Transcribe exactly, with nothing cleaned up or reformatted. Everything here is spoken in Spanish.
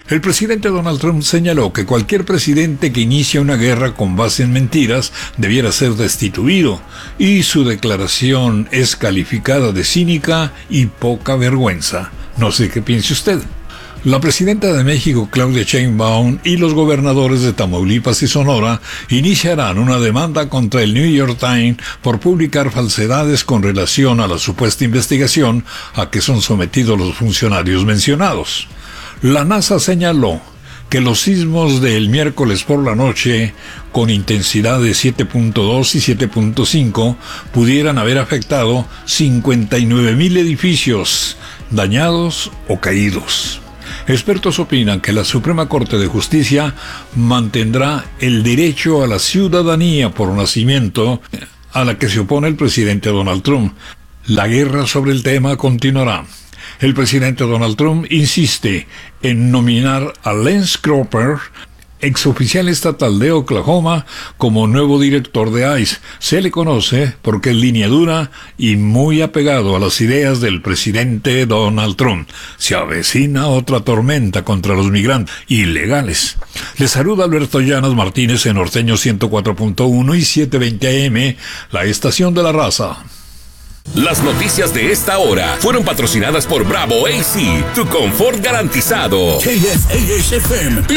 El presidente Donald Trump señaló que cualquier presidente que inicie una guerra con base en mentiras debiera ser destituido, y su declaración es calificada de cínica y poca vergüenza. No sé qué piense usted. La presidenta de México, Claudia Sheinbaum, y los gobernadores de Tamaulipas y Sonora iniciarán una demanda contra el New York Times por publicar falsedades con relación a la supuesta investigación a que son sometidos los funcionarios mencionados. La NASA señaló que los sismos del miércoles por la noche, con intensidad de siete punto dos y siete punto cinco, pudieran haber afectado cincuenta y nueve mil edificios dañados o caídos. Expertos opinan que la Suprema Corte de Justicia mantendrá el derecho a la ciudadanía por nacimiento, a la que se opone el presidente Donald Trump. La guerra sobre el tema continuará. El presidente Donald Trump insiste en nominar a Lance Cropper, exoficial estatal de Oklahoma, como nuevo director de ICE. Se le conoce porque es línea dura y muy apegado a las ideas del presidente Donald Trump. Se avecina otra tormenta contra los migrantes ilegales. Le saluda Alberto Llanas Martínez en Norteño ciento cuatro punto uno y setecientos veinte A M, la estación de la raza. Las noticias de esta hora fueron patrocinadas por Bravo A C, tu confort garantizado. K S A H F M,